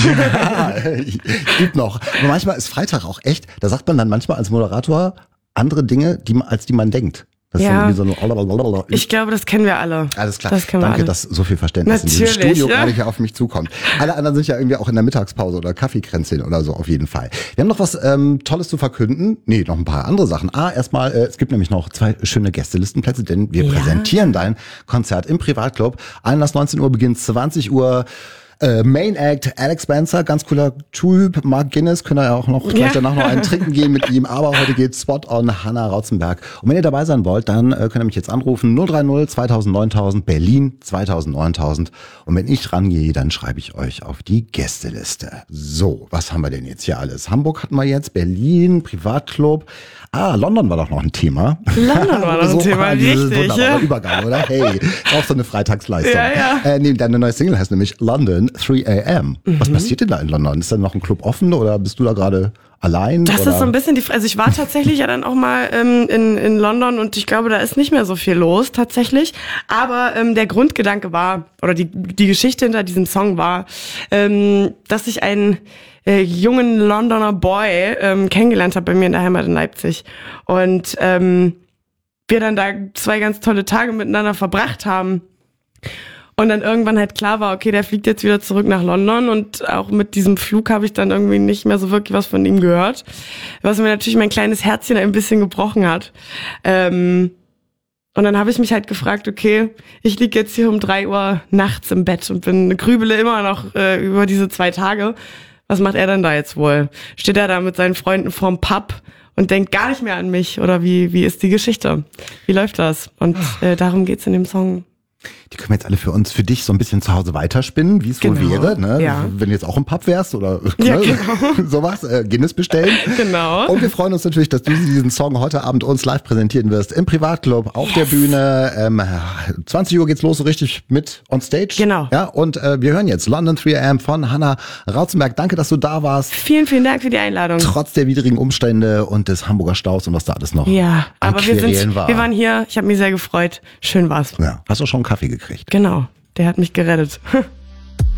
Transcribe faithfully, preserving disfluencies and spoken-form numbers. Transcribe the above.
Ja, gibt noch. Aber manchmal ist Freitag auch echt, da sagt man dann manchmal als Moderator andere Dinge, die man, als die man denkt. Das ja. ist dann so eine ich glaube, das kennen wir alle. Alles klar. Das Danke, alle. dass so viel Verständnis Natürlich, in diesem Studio ja? gerade hier auf mich zukommt. Alle anderen sind ja irgendwie auch in der Mittagspause oder Kaffeekränzchen oder so auf jeden Fall. Wir haben noch was ähm, Tolles zu verkünden. Nee, noch ein paar andere Sachen. Ah, erstmal, äh, es gibt nämlich noch zwei schöne Gästelistenplätze, denn wir ja. präsentieren dein Konzert im Privatclub. Einlass neunzehn Uhr, beginnt zwanzig Uhr. Äh, Main Act, Alex Spencer, ganz cooler Typ. Mark Guinness, können wir ja auch noch gleich ja. danach noch einen trinken gehen mit ihm. Aber heute geht Spot on Hannah Rauzenberg. Und wenn ihr dabei sein wollt, dann äh, könnt ihr mich jetzt anrufen. null drei null zweitausend neuntausend, Berlin zweitausend neuntausend. Und wenn ich rangehe, dann schreibe ich euch auf die Gästeliste. So, was haben wir denn jetzt hier alles? Hamburg hatten wir jetzt, Berlin, Privatclub. Ah, London war doch noch ein Thema. London war noch ein so, Thema, richtig. Wunderbarer Ja. Übergang, oder? Hey, ist auch so eine Freitagsleistung. Ja, ja. Äh, nee, deine neue Single heißt nämlich London drei a m. Mhm. Was passiert denn da in London? Ist da noch ein Club offen oder bist du da gerade allein? Das oder? ist so ein bisschen die Frage. Also ich war tatsächlich ja dann auch mal ähm, in, in London und ich glaube, da ist nicht mehr so viel los tatsächlich. Aber ähm, der Grundgedanke war, oder die, die Geschichte hinter diesem Song war, ähm, dass ich einen äh, jungen Londoner Boy ähm, kennengelernt habe bei mir in der Heimat in Leipzig. Und ähm, wir dann da zwei ganz tolle Tage miteinander verbracht haben. Und dann irgendwann halt klar war, okay, der fliegt jetzt wieder zurück nach London und auch mit diesem Flug habe ich dann irgendwie nicht mehr so wirklich was von ihm gehört, was mir natürlich mein kleines Herzchen ein bisschen gebrochen hat. Ähm, und dann habe ich mich halt gefragt, okay, ich lieg jetzt hier um drei Uhr nachts im Bett und bin grübele immer noch äh, über diese zwei Tage. Was macht er denn da jetzt wohl? Steht er da mit seinen Freunden vorm Pub und denkt gar nicht mehr an mich? Oder wie wie ist die Geschichte? Wie läuft das? Und äh, darum geht's in dem Song. Die können wir jetzt alle für uns, für dich so ein bisschen zu Hause weiterspinnen, wie es Genau. wohl wäre, ne? Ja. Wenn du jetzt auch im Pub wärst oder Ja, ne? genau. sowas, äh, Guinness bestellen. Genau. Und wir freuen uns natürlich, dass du diesen Song heute Abend uns live präsentieren wirst im Privatclub, auf yes. der Bühne. Ähm, zwanzig Uhr geht's los, so richtig mit on stage. Genau. Ja, und äh, wir hören jetzt London drei a m von Hannah Rauzenberg. Danke, dass du da warst. Vielen, vielen Dank für die Einladung. Trotz der widrigen Umstände und des Hamburger Staus und was da alles noch Ja, an aber wir, sind, Querelen war. wir waren hier. Ich habe mich sehr gefreut. Schön war's. Ja, hast du schon einen Kaffee gekriegt? Genau, der hat mich gerettet.